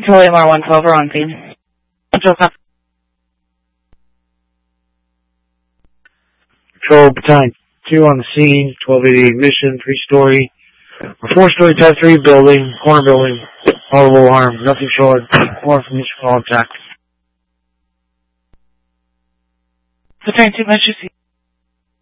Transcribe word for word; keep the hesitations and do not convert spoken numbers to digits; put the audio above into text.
Control M R one twelve, we're on scene. Control copy. Control Battalion two on the scene, twelve eighty ignition, three-story, a four-story type three building, corner building, audible alarm, nothing short, far from initial contact. Battalion two, measure C.